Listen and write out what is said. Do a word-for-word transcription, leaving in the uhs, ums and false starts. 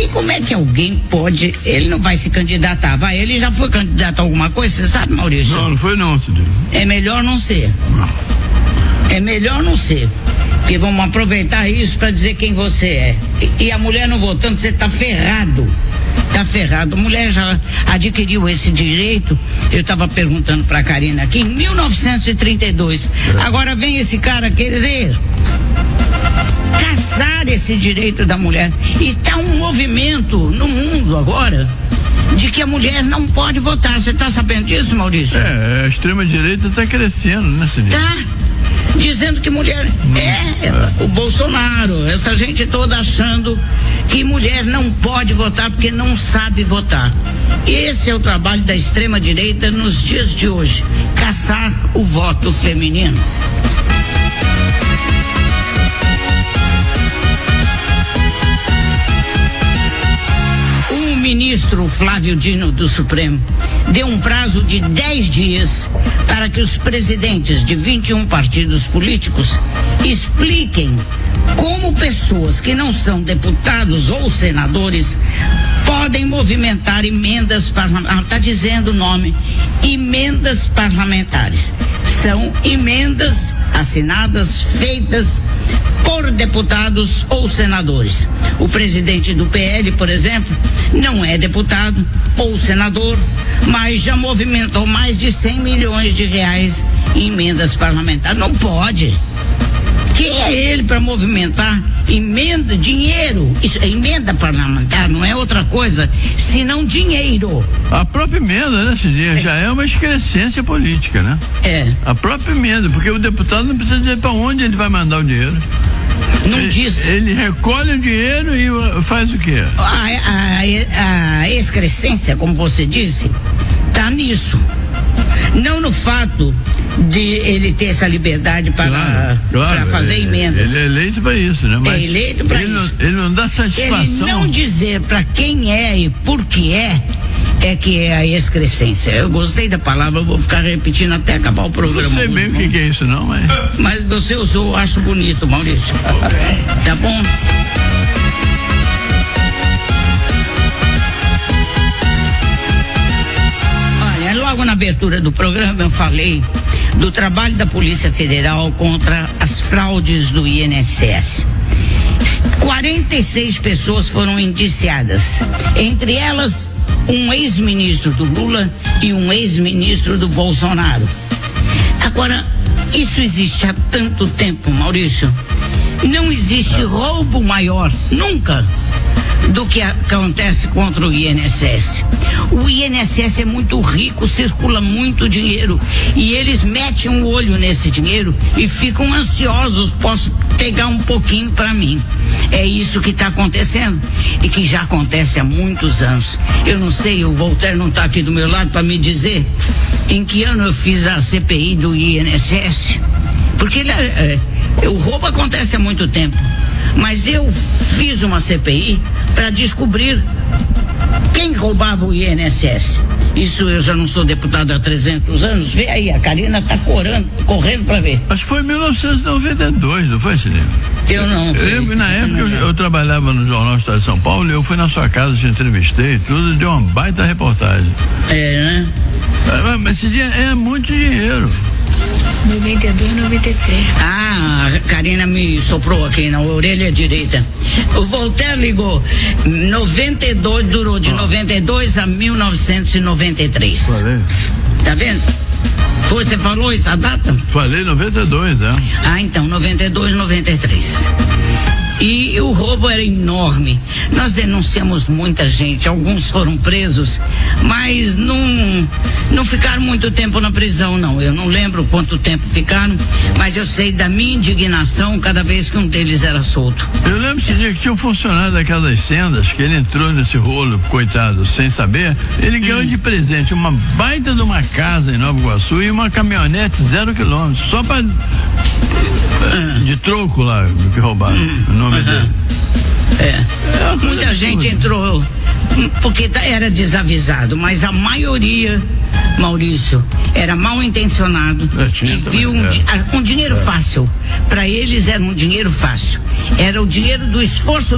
como é que alguém pode, ele não vai se candidatar, vai, ele já foi candidato a alguma coisa, você sabe, Maurício? Não, não foi não, Cidinho. É melhor não ser. Não. É melhor não ser. Porque vamos aproveitar isso para dizer quem você é. E, e a mulher não votando, você tá ferrado. Tá ferrado. A mulher já adquiriu esse direito. Eu estava perguntando para a Karina aqui em mil novecentos e trinta e dois. É. Agora vem esse cara querer caçar esse direito da mulher. E tá um movimento no mundo agora de que a mulher não pode votar. Você tá sabendo disso, Maurício? É, a extrema direita tá crescendo, né, Cidinho? Tá. Dizendo que mulher é, é o Bolsonaro, essa gente toda achando que mulher não pode votar porque não sabe votar. Esse é o trabalho da extrema direita nos dias de hoje, caçar o voto feminino. O ministro Flávio Dino do Supremo deu um prazo de dez dias para que os presidentes de vinte e um partidos políticos expliquem como pessoas que não são deputados ou senadores podem movimentar emendas parlamentares. Está dizendo o nome, emendas parlamentares. São emendas assinadas, feitas por deputados ou senadores. O presidente do P L, por exemplo, não é deputado ou senador, mas já movimentou mais de cem milhões de reais em emendas parlamentares. Não pode. Quem é ele para movimentar emenda, dinheiro? Isso, emenda parlamentar não é outra coisa senão dinheiro. A própria emenda, né, Cidinha, é. já é uma excrescência política, né? É. A própria emenda, porque o deputado não precisa dizer para onde ele vai mandar o dinheiro. Não ele, diz. Ele recolhe o dinheiro e faz o quê? A, a, a excrescência, como você disse, tá nisso. Não no fato de ele ter essa liberdade para, claro, claro, para fazer é, emendas. Ele é eleito para isso, né? Mas é eleito para isso. Não, ele não dá satisfação. Ele não dizer para quem é e por que é, é que é a excrescência. Eu gostei da palavra, eu vou ficar repetindo até acabar o programa. Não sei bem o que, que é isso não, mas... Mas você usou, acho bonito, Maurício. Tá bom? Logo na abertura do programa eu falei do trabalho da Polícia Federal contra as fraudes do I N S S. quarenta e seis pessoas foram indiciadas, entre elas um ex-ministro do Lula e um ex-ministro do Bolsonaro. Agora, isso existe há tanto tempo, Maurício. Não existe roubo maior, nunca, do que acontece contra o I N S S. O I N S S é muito rico, circula muito dinheiro e eles metem um olho nesse dinheiro e ficam ansiosos, posso pegar um pouquinho para mim. É isso que está acontecendo e que já acontece há muitos anos. Eu não sei, o Voltaire não está aqui do meu lado para me dizer em que ano eu fiz a C P I do I N S S, porque ele, é, é, o roubo acontece há muito tempo. Mas eu fiz uma C P I para descobrir quem roubava o I N S S. Isso eu já não sou deputado há trezentos anos. Vê aí, a Karina tá correndo, correndo para ver. Acho que foi em mil novecentos e noventa e dois, não foi, Cidinho? Eu não. Eu lembro que na época eu, eu trabalhava no Jornal Estado de São Paulo e eu fui na sua casa, te entrevistei e tudo, deu uma baita reportagem. É, né? Mas, mas Cidinho, é muito dinheiro. noventa e dois, noventa e três. Ah, a Karina me soprou aqui na orelha direita. O Voltaire ligou. noventa e dois, durou de ah. noventa e dois a mil novecentos e noventa e três. Falei. Tá vendo? Foi, você falou essa data? Falei noventa e dois, né? Ah, então, noventa e dois, noventa e três. E o roubo era enorme. Nós denunciamos muita gente, alguns foram presos, mas não, não ficaram muito tempo na prisão, não. Eu não lembro quanto tempo ficaram, mas eu sei da minha indignação cada vez que um deles era solto. Eu lembro esse dia que tinha um funcionário daquelas sendas, que ele entrou nesse rolo, coitado, sem saber, ele ganhou hum. de presente uma baita de uma casa em Nova Iguaçu e uma caminhonete zero quilômetros, só para hum. de troco lá, do que roubaram. Hum. Uhum. É. é muita gente entrou porque era desavisado, mas a maioria, Maurício, era mal intencionado é, e viu um, é. um dinheiro é. fácil. Para eles era um dinheiro fácil, era o dinheiro do esforço